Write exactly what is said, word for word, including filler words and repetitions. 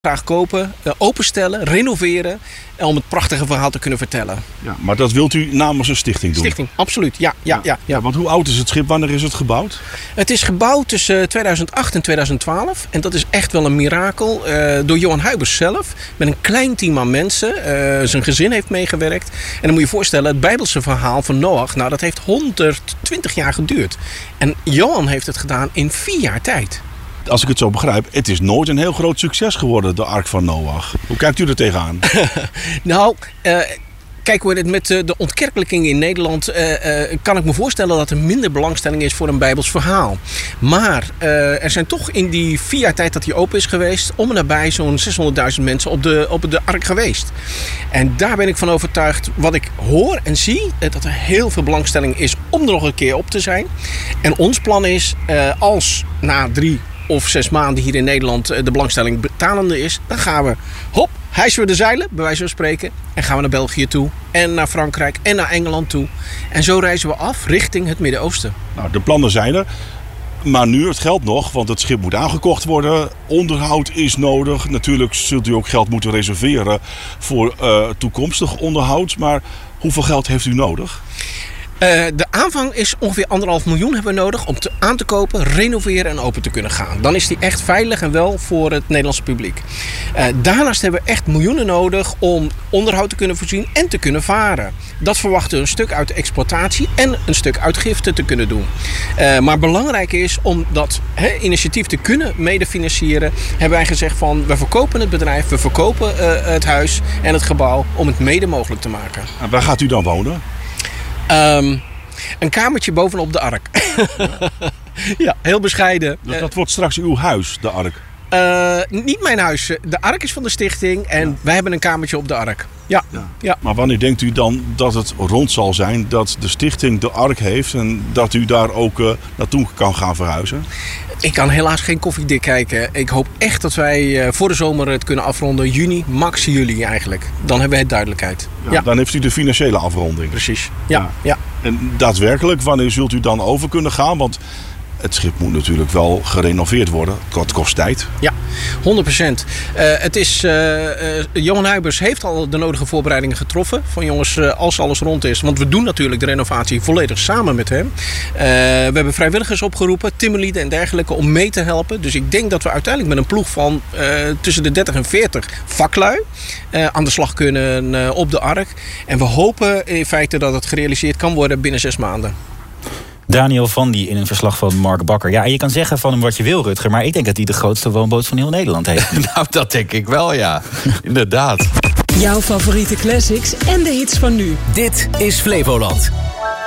graag kopen, uh, openstellen, renoveren en om het prachtige verhaal te kunnen vertellen. Ja, maar dat wilt u namens een stichting doen? Stichting, absoluut. Ja, ja, ja. ja, ja. ja want hoe oud is het schip? Wanneer is het gebouwd? Het is gebouwd tussen tweeduizend acht en tweeduizend twaalf. En dat is echt wel een mirakel. Uh, door Johan Huybers zelf. Met een klein team aan mensen. Uh, zijn gezin heeft meegewerkt. En dan moet je je voorstellen, het Bijbelse verhaal van Noach. Nou, dat heeft honderdtwintig jaar geduurd. En Johan heeft het gedaan in vier jaar tijd. Als ik het zo begrijp, het is nooit een heel groot succes geworden, de Ark van Noach. Hoe kijkt u er tegenaan? nou, uh, kijken we het met de ontkerkelijking in Nederland, uh, uh, kan ik me voorstellen dat er minder belangstelling is voor een Bijbels verhaal. Maar uh, er zijn toch in die vier jaar tijd dat hij open is geweest, om en nabij zo'n zeshonderdduizend mensen op de, op de Ark geweest. En daar ben ik van overtuigd, wat ik hoor en zie, dat er heel veel belangstelling is om er nog een keer op te zijn. En ons plan is, uh, als na drie of zes maanden hier in Nederland de belangstelling betalende is, dan gaan we, hop, hijsen we de zeilen, bij wijze van spreken, en gaan we naar België toe, en naar Frankrijk, en naar Engeland toe. En zo reizen we af richting het Midden-Oosten. Nou, de plannen zijn er, maar nu het geld nog, want het schip moet aangekocht worden, onderhoud is nodig. Natuurlijk zult u ook geld moeten reserveren voor uh, toekomstig onderhoud, maar hoeveel geld heeft u nodig? Uh, de aanvang is ongeveer anderhalf miljoen hebben we nodig om te, aan te kopen, renoveren en open te kunnen gaan. Dan is die echt veilig en wel voor het Nederlandse publiek. Uh, daarnaast hebben we echt miljoenen nodig om onderhoud te kunnen voorzien en te kunnen varen. Dat verwachten we een stuk uit de exploitatie en een stuk uit giften te kunnen doen. Uh, maar belangrijk is om dat he, initiatief te kunnen medefinancieren, hebben wij gezegd van we verkopen het bedrijf, we verkopen uh, het huis en het gebouw om het mede mogelijk te maken. En waar gaat u dan wonen? Um, een kamertje bovenop de Ark. ja, heel bescheiden. Dus dat wordt straks uw huis, de Ark? Uh, niet mijn huis. De Ark is van de stichting en ja. wij hebben een kamertje op de Ark. Ja. Ja. ja. Maar wanneer denkt u dan dat het rond zal zijn dat de stichting de Ark heeft en dat u daar ook uh, naartoe kan gaan verhuizen? Ik kan helaas geen koffiedik kijken. Ik hoop echt dat wij uh, voor de zomer het kunnen afronden. Juni, max juli eigenlijk. Dan hebben we het duidelijkheid. Ja, ja. Dan heeft u de financiële afronding. Precies. Ja. Ja. ja. En daadwerkelijk, wanneer zult u dan over kunnen gaan? Want het schip moet natuurlijk wel gerenoveerd worden. Dat kost tijd. Ja, honderd procent. Uh, het is, uh, uh, Johan Huybers heeft al de nodige voorbereidingen getroffen. Van jongens, uh, als alles rond is. Want we doen natuurlijk de renovatie volledig samen met hem. Uh, we hebben vrijwilligers opgeroepen, timmerlieden en dergelijke, om mee te helpen. Dus ik denk dat we uiteindelijk met een ploeg van uh, tussen de dertig en veertig vaklui uh, aan de slag kunnen uh, op de Ark. En we hopen in feite dat het gerealiseerd kan worden binnen zes maanden. Daniel van die in een verslag van Mark Bakker. Ja, en je kan zeggen van hem wat je wil, Rutger, maar ik denk dat hij de grootste woonboot van heel Nederland heeft. Nou, dat denk ik wel, ja. Inderdaad. Jouw favoriete classics en de hits van nu. Dit is Flevoland.